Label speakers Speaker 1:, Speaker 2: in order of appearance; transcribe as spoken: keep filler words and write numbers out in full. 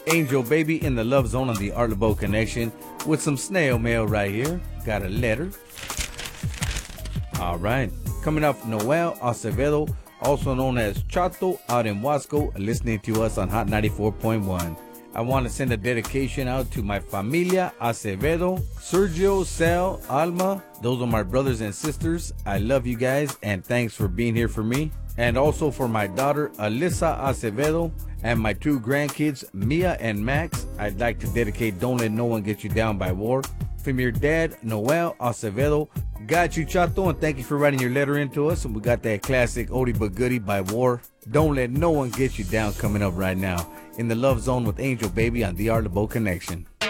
Speaker 1: Angel Baby in the Love Zone on the Art Laboe Connection with some snail mail right here. Got a letter. All right. Coming up, Noel Acevedo, also known as Chato, out in Wasco, listening to us on Hot ninety-four point one. I want to send a dedication out to my familia Acevedo, Sergio, Sal, Alma. Those are my brothers and sisters. I love you guys, and thanks for being here for me. And also for my daughter, Alyssa Acevedo, and my two grandkids, Mia and Max. I'd like to dedicate Don't Let No One Get You Down by War. From your dad, Noel Acevedo. Got you, Chato, and thank you for writing your letter into us. And we got that classic oldie but goodie by War. Don't Let No One Get You Down coming up right now in the Love Zone with Angel Baby on the Art Laboe Connection.